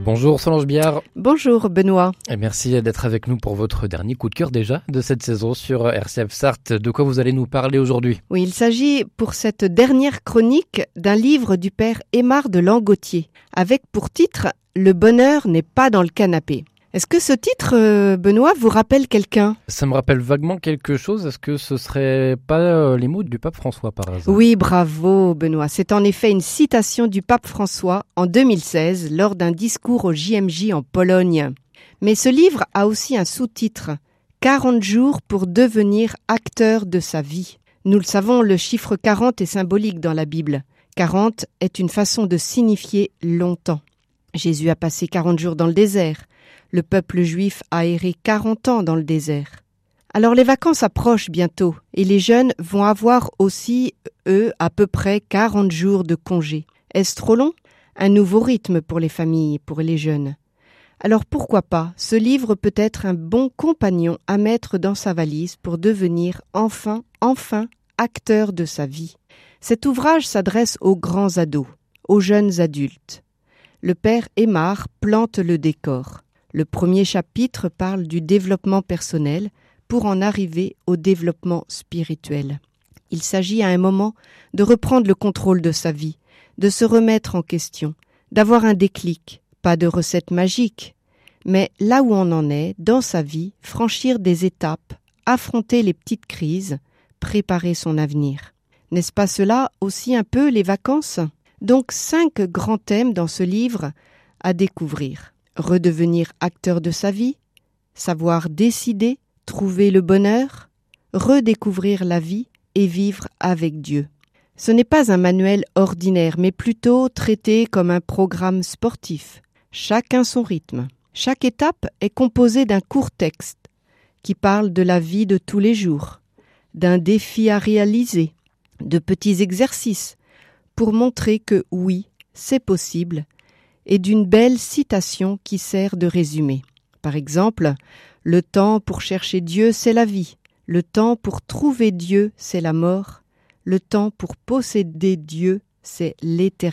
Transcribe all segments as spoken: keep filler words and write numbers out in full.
Bonjour Solange Biard. Bonjour Benoît. Et merci d'être avec nous pour votre dernier coup de cœur déjà de cette saison sur R C F Sarthe. De quoi vous allez nous parler aujourd'hui ? Oui, il s'agit pour cette dernière chronique d'un livre du père Aymar de Langotier, avec pour titre « Le bonheur n'est pas dans le canapé ». Est-ce que ce titre, euh, Benoît, vous rappelle quelqu'un ? Ça me rappelle vaguement quelque chose. Est-ce que ce serait pas euh, les mots du pape François par hasard ? Oui, bravo Benoît. C'est en effet une citation du pape François en deux mille seize lors d'un discours au J M J en Pologne. Mais ce livre a aussi un sous-titre « quarante jours pour devenir acteur de sa vie ». Nous le savons, le chiffre quarante est symbolique dans la Bible. quarante est une façon de signifier longtemps. Jésus a passé quarante jours dans le désert. Le peuple juif a erré quarante ans dans le désert. Alors les vacances approchent bientôt et les jeunes vont avoir aussi, eux, à peu près quarante jours de congé. Est-ce trop long ? Un nouveau rythme pour les familles, pour les jeunes. Alors pourquoi pas ? Ce livre peut être un bon compagnon à mettre dans sa valise pour devenir enfin, enfin, acteur de sa vie. Cet ouvrage s'adresse aux grands ados, aux jeunes adultes. Le père Aymar plante le décor. Le premier chapitre parle du développement personnel pour en arriver au développement spirituel. Il s'agit à un moment de reprendre le contrôle de sa vie, de se remettre en question, d'avoir un déclic, pas de recette magique, mais là où on en est, dans sa vie, franchir des étapes, affronter les petites crises, préparer son avenir. N'est-ce pas cela aussi un peu les vacances ? Donc cinq grands thèmes dans ce livre à découvrir. Redevenir acteur de sa vie, savoir décider, trouver le bonheur, redécouvrir la vie et vivre avec Dieu. Ce n'est pas un manuel ordinaire, mais plutôt traité comme un programme sportif, chacun son rythme. Chaque étape est composée d'un court texte qui parle de la vie de tous les jours, d'un défi à réaliser, de petits exercices pour montrer que oui, c'est possible, et d'une belle citation qui sert de résumé. Par exemple, « Le temps pour chercher Dieu, c'est la vie. Le temps pour trouver Dieu, c'est la mort. Le temps pour posséder Dieu, c'est l'éternité. »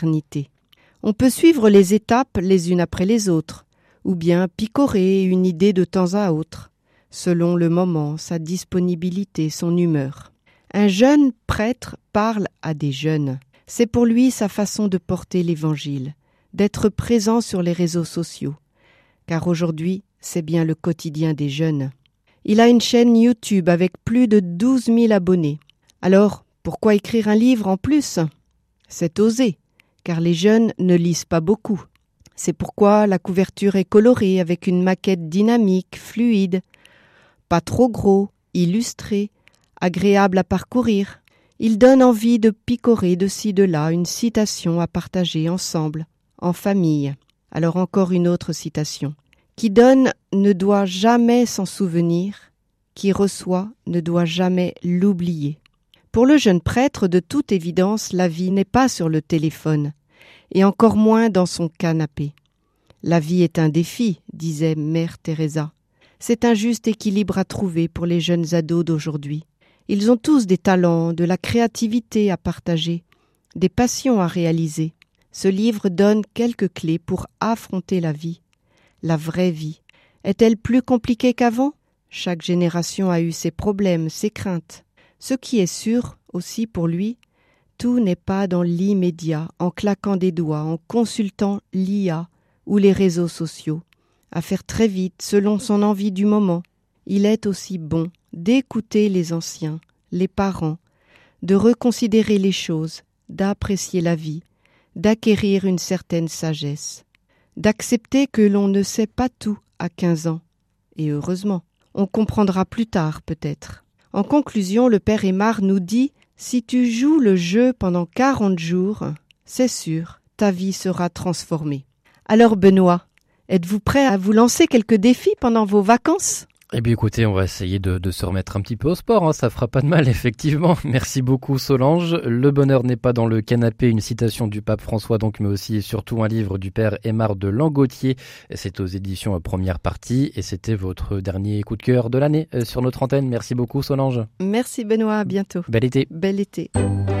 On peut suivre les étapes les unes après les autres, ou bien picorer une idée de temps à autre, selon le moment, sa disponibilité, son humeur. Un jeune prêtre parle à des jeunes. C'est pour lui sa façon de porter l'Évangile, d'être présent sur les réseaux sociaux, car aujourd'hui, c'est bien le quotidien des jeunes. Il a une chaîne YouTube avec plus de douze mille abonnés. Alors, pourquoi écrire un livre en plus ? C'est osé, car les jeunes ne lisent pas beaucoup. C'est pourquoi la couverture est colorée avec une maquette dynamique, fluide, pas trop gros, illustré, agréable à parcourir. Il donne envie de picorer de ci de là une citation à partager ensemble, en famille. Alors encore une autre citation. Qui donne ne doit jamais s'en souvenir, qui reçoit ne doit jamais l'oublier. Pour le jeune prêtre, de toute évidence, la vie n'est pas sur le téléphone, et encore moins dans son canapé. La vie est un défi, disait Mère Teresa. C'est un juste équilibre à trouver pour les jeunes ados d'aujourd'hui. Ils ont tous des talents, de la créativité à partager, des passions à réaliser. Ce livre donne quelques clés pour affronter la vie, la vraie vie. Est-elle plus compliquée qu'avant ? Chaque génération a eu ses problèmes, ses craintes. Ce qui est sûr aussi pour lui, tout n'est pas dans l'immédiat, en claquant des doigts, en consultant l'I A ou les réseaux sociaux, à faire très vite selon son envie du moment. Il est aussi bon d'écouter les anciens, les parents, de reconsidérer les choses, d'apprécier la vie, d'acquérir une certaine sagesse, d'accepter que l'on ne sait pas tout à quinze ans. Et heureusement, on comprendra plus tard peut-être. En conclusion, le père Aymar nous dit « Si tu joues le jeu pendant quarante jours, c'est sûr, ta vie sera transformée. » Alors Benoît, êtes-vous prêt à vous lancer quelques défis pendant vos vacances ? Eh bien écoutez, on va essayer de, de se remettre un petit peu au sport, hein, ça fera pas de mal effectivement. Merci beaucoup Solange. Le bonheur n'est pas dans le canapé, une citation du pape François donc, mais aussi et surtout un livre du père Aymar de Langotier. C'est aux éditions Première Partie et c'était votre dernier coup de cœur de l'année sur notre antenne. Merci beaucoup Solange. Merci Benoît, à bientôt. Bel été. Bel été.